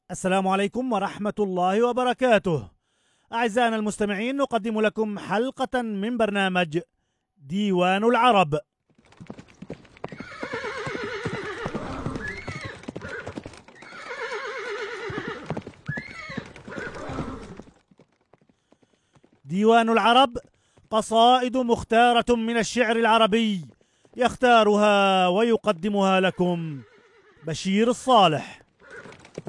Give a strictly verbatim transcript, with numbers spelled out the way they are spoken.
السلام عليكم ورحمة الله وبركاته. أعزائنا المستمعين، نقدم لكم حلقة من برنامج ديوان العرب. ديوان العرب قصائد مختارة من الشعر العربي، يختارها ويقدمها لكم بشير الصالح.